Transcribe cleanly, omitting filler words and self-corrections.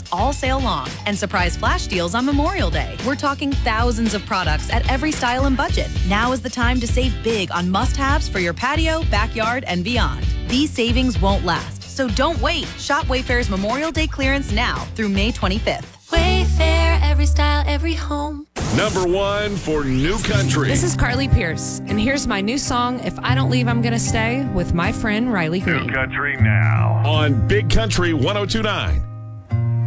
all sale long and surprise flash deals on Memorial Day. We're talking thousands of products at every style and budget. Now is the time to save big on must-haves for your patio, backyard, and beyond. These savings won't last, so don't wait. Shop Wayfair's Memorial Day clearance now through May 25th. Wayfair, every style, every home. Number 1 for New Country. This is Carly Pierce, and here's my new song, If I Don't Leave, I'm Gonna Stay, with my friend Riley Green. New Country now on Big Country 102.9.